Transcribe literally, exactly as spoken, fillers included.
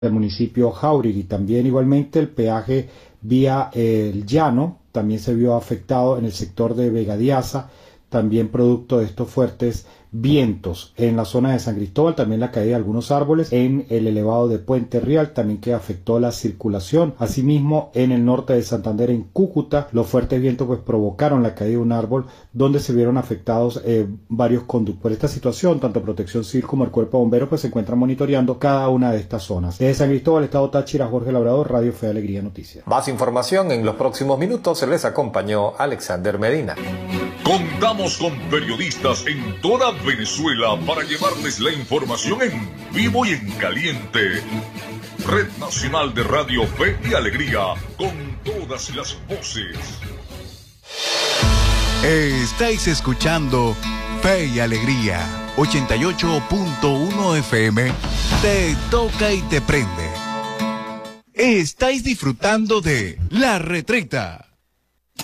del municipio Jáuregui. También igualmente el peaje vía eh, el Llano también se vio afectado en el sector de Vega Diaza, también producto de estos fuertes vientos. En la zona de San Cristóbal también la caída de algunos árboles en el elevado de Puente Real, también que afectó la circulación. Asimismo, en el norte de Santander, en Cúcuta, los fuertes vientos pues provocaron la caída de un árbol donde se vieron afectados eh, varios conductos. Por esta situación, tanto Protección Civil como el Cuerpo de Bomberos pues se encuentran monitoreando cada una de estas zonas. Desde San Cristóbal, Estado Táchira, Jorge Labrador, Radio Fe Alegría Noticias. Más información en los próximos minutos. Se les acompañó Alexander Medina. Contamos con periodistas en toda Venezuela para llevarles la información en vivo y en caliente. Red Nacional de Radio Fe y Alegría, con todas las voces. Estáis escuchando Fe y Alegría, ochenta y ocho punto uno F M, te toca y te prende. Estáis disfrutando de La Retreta.